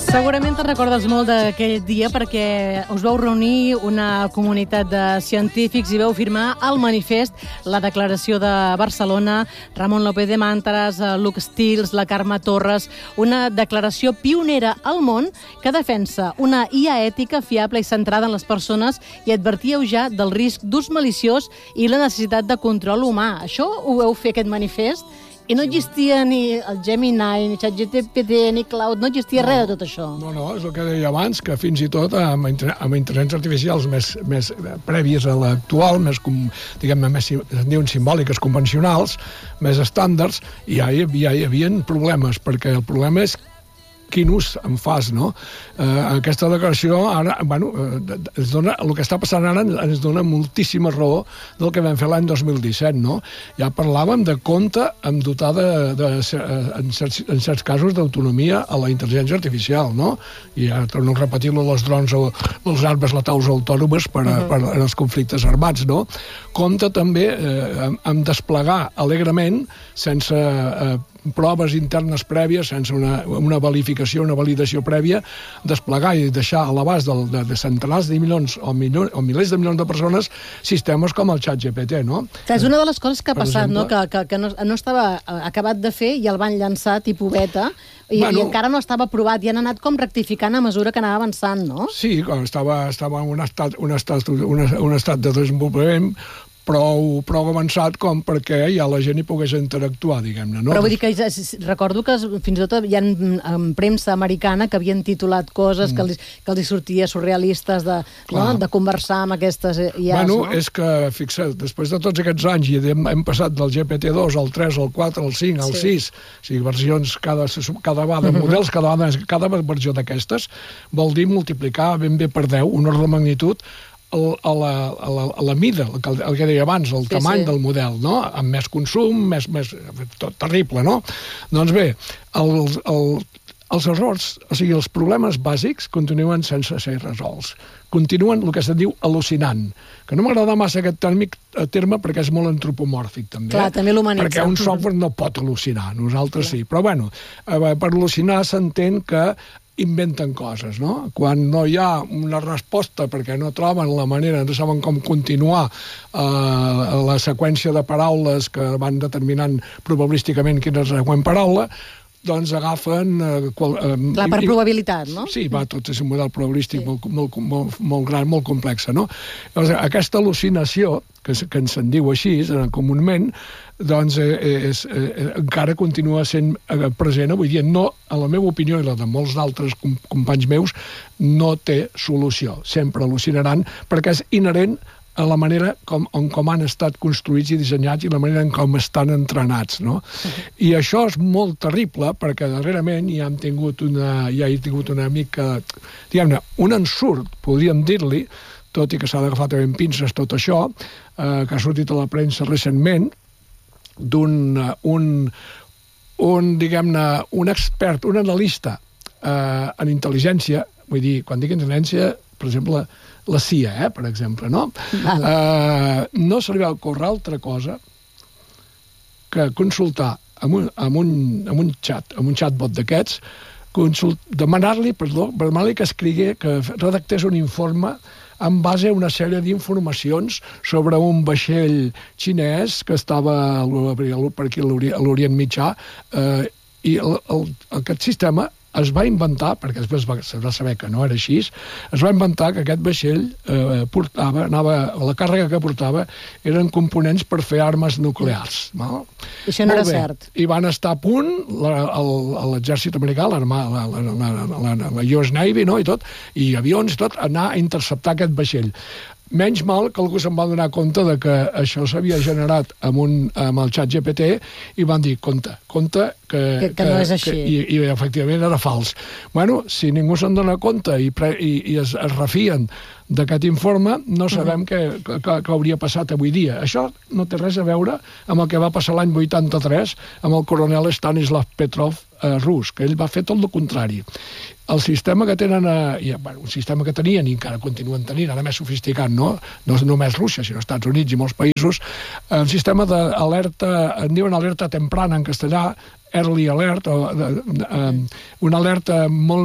Segurament te'n recordes molt d'aquell dia perquè us vau reunir una comunitat de científics i vau firmar el manifest, la declaració de Barcelona, Ramon López de Màntaras, Luc Stils, la Carme Torres, una declaració pionera al món que defensa una IA ètica fiable i centrada en les persones i advertíeu ja del risc d'ús maliciós i la necessitat de control humà. Això ho vau fer, aquest manifest? I no existia ni el Gemini, ni ChatGPT, ni Cloud, no existia res de tot això. No, és el que deia abans, que fins i tot amb intel·ligències artificials més prèvies a l'actual, més simbòliques, convencionals, més estàndards, ja hi havia problemes, perquè el problema és quin ús en fas, no? Aquesta declaració, ara, el que està passant ara ens dona moltíssima raó del que vam fer l'any 2017, no? Ja parlàvem de compte amb dotar en certs casos d'autonomia a la intel·ligència artificial, no? I ja torno a repetir-lo, els drons o les armes letals autònomes per als conflictes armats, no? Compte també amb desplegar alegrement, sense proves internes prèvies, sense una validació prèvia, desplegar i deixar a l'abast de centenars de milions o milers de milions de persones sistemes com el ChatGPT, no? És una de les coses que ha passat, no? Que no estava acabat de fer i el van llançar tipus beta i encara no estava aprovat i han anat com rectificant a mesura que anava avançant, no? Sí, estava en un estat de desenvolupament prou avançat com perquè ja la gent hi pogués interactuar, diguem-ne, no? Però vull dir que recordo que fins i tot hi ha en premsa americana que havien titulat coses que els sortia surrealistes de conversar amb aquestes IAs, no? És que, fixa't, després de tots aquests anys i hem passat del GPT-2 al 3, al 4, al 5, al 6, o sigui, versions cada vegada, models, cada versió d'aquestes, vol dir multiplicar ben bé per 10, un ordre de magnitud, a la mida, el que deia abans, el tamany del model, no? Amb més consum, més tot terrible, no? Doncs bé, els errors, o sigui, els problemes bàsics continuen sense ser resolts. Continuen el que se'n diu al·lucinant, que no m'agrada massa aquest terme perquè és molt antropomòrfic, també. Clar, també l'humanitza. Perquè un software no pot al·lucinar, nosaltres sí. Però, bueno, per al·lucinar s'entén que inventen coses, no? Quan no hi ha una resposta perquè no troben la manera, no saben com continuar la seqüència de paraules que van determinant probabilísticament quina és la següent paraula, doncs agafen... Clar, per probabilitat, no? Sí, tot és un model probabilístic molt gran, molt complex, no? Aquesta al·lucinació, que se'n diu així comunament, doncs encara continua sent present avui dia. No, a la meva opinió i la de molts d'altres companys meus, no té solució. Sempre al·lucinaran perquè és inherent a la manera com han estat construïts i dissenyats i la manera en com estan entrenats, no? I això és molt terrible perquè darrerament ja he tingut una mica, diguem-ne, un ensurt, podríem dir-li, tot i que s'ha d'agafar també amb pinces tot això, que ha sortit a la premsa recentment, diguem-ne, un expert, un analista en intel·ligència, vull dir, quan dic intel·ligència, per exemple, la CIA, per exemple, no? No se li va ocórrer altra cosa que consultar amb un chatbot d'aquests, demanar-li que escrigués, que redactés un informe en base a una sèrie d'informacions sobre un vaixell xinès que estava per aquí a l'Orient Mitjà, i aquest sistema es va inventar, perquè després es va saber que no era així, es va inventar que aquest vaixell la càrrega que portava eren components per fer armes nuclears. Això no era cert. I van estar a punt l'exèrcit americà, la US Navy, i avions i tot, anar a interceptar aquest vaixell. Menys mal que algú se'n va donar compte de que això s'havia generat amb el ChatGPT i van dir, compte, que no és així. I efectivament era fals. Bueno, si ningú se'n dona compte i es refien d'aquest informe, no sabem què hauria passat avui dia. Això no té res a veure amb el que va passar l'any 83 amb el coronel Stanislav Petrov rus, que ell va fer tot el contrari. El sistema que tenen, un sistema que tenien i encara continuen tenint, ara més sofisticat, no és només Rússia, sinó Estats Units i molts països, el sistema d'alerta, en diuen alerta temprana en castellà, early alert, una alerta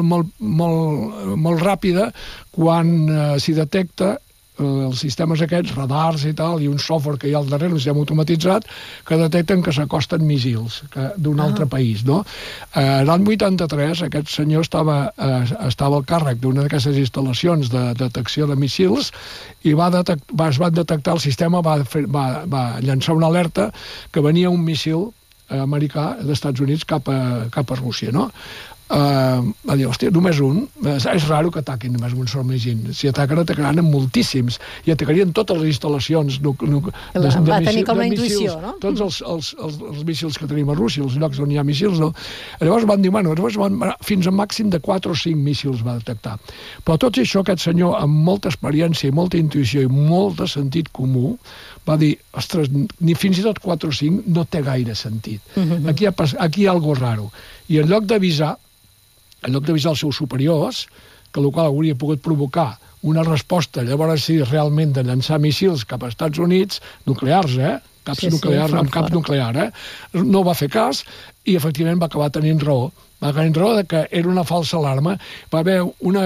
molt ràpida quan s'hi detecta els sistemes aquests, radars i tal, i un software que hi ha al darrere, un sistema automatitzat, que detecten que s'acosten missils d'un altre país, no? L'any 83 aquest senyor estava al càrrec d'una d'aquestes instal·lacions de detecció de missils i es va detectar, el sistema va llançar una alerta que venia un missil americà d'Estats Units cap a Rússia, no? Va dir, hòstia, només un? És raro que ataquin només un sol míssil. Si ataquen, atacaran en moltíssims. I atacarien totes les instal·lacions va tenir com la intuïció, no? Tots els míssils que tenim a Rússia, els llocs on hi ha míssils, no? Llavors van dir, fins a màxim de 4 o 5 míssils va detectar. Però tot això, aquest senyor, amb molta experiència i molta intuïció i molt de sentit comú, va dir, ostres, ni fins i tot 4 o 5 no té gaire sentit. Aquí hi ha alguna raro. I en lloc d'avisar els seus superiors, que el qual hauria pogut provocar una resposta, llavors sí, realment de llançar míssils cap als Estats Units, nuclears, amb caps nuclear, no va fer cas i efectivament va acabar tenint raó. Va tenir raó de que era una falsa alarma. Va haver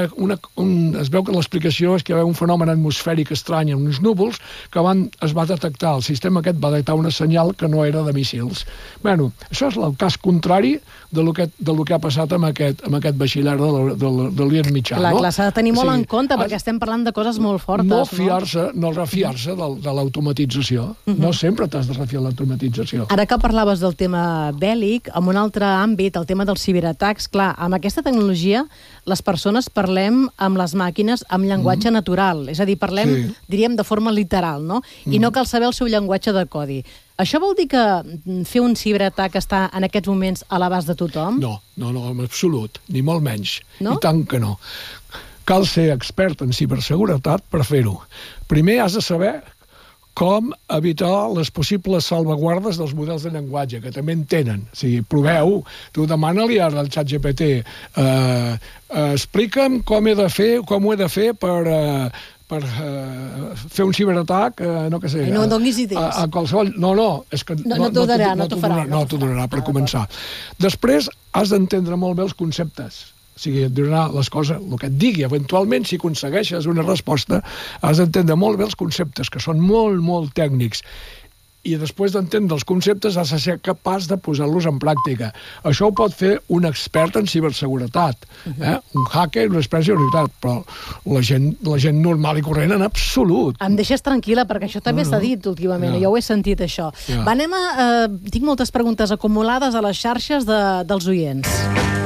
es veu que l'explicació és que hi va haver un fenomen atmosfèric estrany en uns núvols que es va detectar, el sistema aquest va detectar una senyal que no era de míssils. Bueno, això és el cas contrari del que ha passat amb aquest vaixiller de l'Orient Mitjà. Clar, s'ha de tenir molt en compte, perquè estem parlant de coses molt fortes. No refiar-se de l'automatització. No sempre t'has de refiar de l'automatització. Ara que parlaves del tema bèl·lic, en un altre àmbit, el tema dels ciberatacs, clar, amb aquesta tecnologia les persones parlem amb les màquines amb llenguatge natural, és a dir, parlem, diríem, de forma literal, no? I no cal saber el seu llenguatge de codi. Això vol dir que fer un ciberatac està en aquests moments a l'abast de tothom? No, en absolut, ni molt menys. I tant que no. Cal ser expert en ciberseguretat per fer-ho. Primer has de saber com evitar les possibles salvaguardes dels models de llenguatge, que també en tenen. O sigui, proveu, tu demana-li ara al ChatGPT, explica'm com ho he de fer per fer un ciberatac, no què sé... No donis idees. A qualsevol... No, és que... No t'ho donarà, no t'ho farà. No t'ho donarà, per començar. Després, has d'entendre molt bé els conceptes. O sigui, et donarà les coses, el que et digui. Eventualment, si aconsegueixes una resposta, has d'entendre molt bé els conceptes, que són molt, molt tècnics. I després d'entendre els conceptes has de ser capaç de posar-los en pràctica. Això ho pot fer un expert en ciberseguretat, un hacker, un expert en ciberseguretat, però la gent normal i corrent en absolut. Em deixes tranquil·la, perquè això també s'ha dit últimament, jo ho he sentit, això. Tinc moltes preguntes acumulades a les xarxes dels oients.